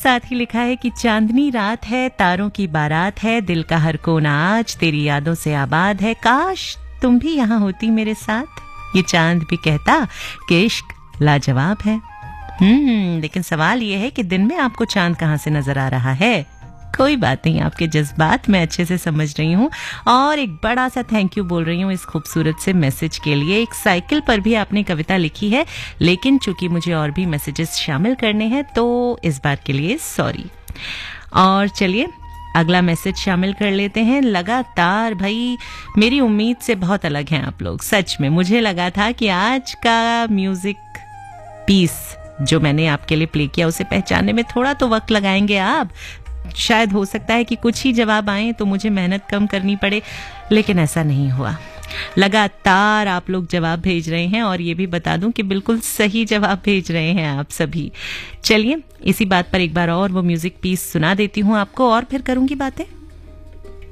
साथ ही लिखा है कि चांदनी रात है, तारों की बारात है, दिल का हर कोना आज तेरी यादों से आबाद है, काश तुम भी यहाँ होती मेरे साथ। ये चांद भी कहता कि इश्क लाजवाब है। लेकिन सवाल ये है कि दिन में आपको चांद कहाँ से नजर आ रहा है? कोई बात नहीं, आपके जज्बात मैं अच्छे से समझ रही हूँ और एक बड़ा सा थैंक यू बोल रही हूँ इस खूबसूरत से मैसेज के लिए। एक साइकिल पर भी आपने कविता लिखी है, लेकिन चूंकि मुझे और भी मैसेजेस शामिल करने हैं तो इस बार के लिए सॉरी। और चलिए अगला मैसेज शामिल कर लेते हैं। लगातार भाई मेरी उम्मीद से बहुत अलग हैं आप लोग। सच में मुझे लगा था कि आज का म्यूजिक पीस जो मैंने आपके लिए प्ले किया उसे पहचानने में थोड़ा तो वक्त लगाएंगे आप। शायद हो सकता है कि कुछ ही जवाब आए तो मुझे मेहनत कम करनी पड़े, लेकिन ऐसा नहीं हुआ। लगातार आप लोग जवाब भेज रहे हैं और ये भी बता दूं कि बिल्कुल सही जवाब भेज रहे हैं आप सभी। चलिए इसी बात पर एक बार और वो म्यूजिक पीस सुना देती हूँ आपको और फिर करूंगी बातें।